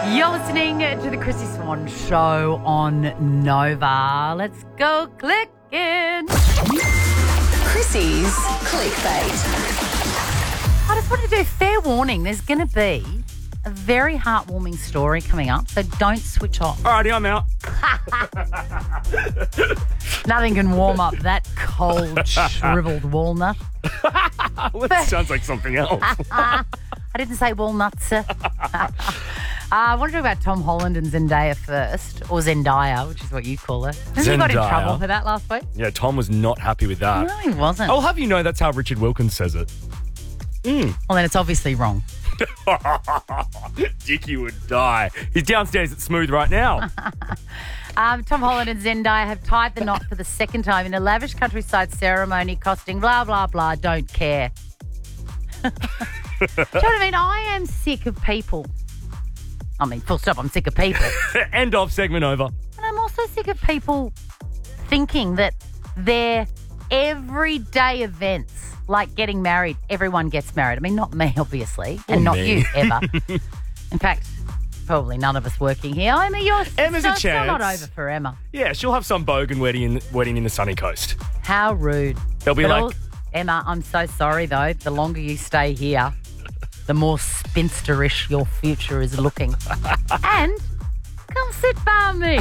You're listening to the Chrissy Swan Show on Nova. Let's go clicking. Chrissy's Clickbait. I just wanted to do fair warning. There's going to be a very heartwarming story coming up, so don't switch off. Alrighty, I'm out. Nothing can warm up that cold, shriveled walnut. Well, that sounds like something else. I didn't say walnuts. I want to talk about Tom Holland and Zendaya first, or Zendaya, which is what you call it. Didn't you got in Zendaya. trouble for that last week? Yeah, Tom was not happy with that. No, he wasn't. I'll have you know that's how Richard Wilkins says it. Well, then it's obviously wrong. Dickie would die. He's downstairs at Smooth right now. Tom Holland and Zendaya have tied the knot for the second time in a lavish countryside ceremony costing blah, blah, blah, don't care. Do you know what I mean? I am sick of people. I mean, full stop, I'm sick of people. End of segment over. And I'm also sick of people thinking that they're everyday events, like getting married. Everyone gets married. I mean, not me, obviously, and not me. you, ever. In fact, probably none of us working here. I mean, Emma's a still not chance. over for Emma. Yeah, she'll have some bogan wedding in the sunny coast. How rude. They'll be But like, all- Emma, I'm so sorry, though. The longer you stay here, the more spinsterish your future is looking. And come sit by me.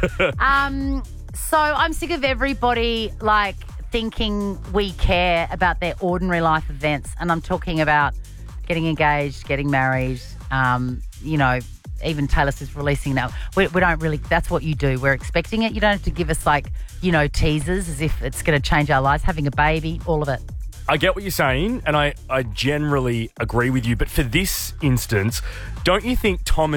So I'm sick of everybody, like, thinking we care about their ordinary life events. And I'm talking about getting engaged, getting married, even Taylor Swift releasing now. We don't really, that's what you do. We're expecting it. You don't have to give us, teasers as if it's going to change our lives. Having a baby, all of it. I get what you're saying, and I generally agree with you. But for this instance, don't you think Tom